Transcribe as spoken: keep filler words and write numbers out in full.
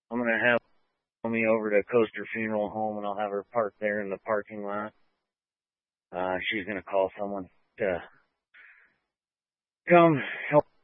I'm gonna have me over to Coaster Funeral Home, and I'll have her parked there in the parking lot. Uh, she's gonna call someone to come help